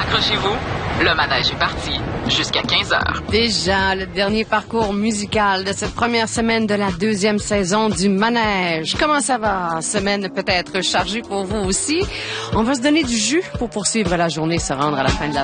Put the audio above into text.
Accrochez-vous, le manège est parti jusqu'à 15 heures. Déjà, le dernier parcours musical de cette première semaine de la deuxième saison du manège. Comment ça va? Semaine peut-être chargée pour vous aussi. On va se donner du jus pour poursuivre la journée, se rendre à la fin de la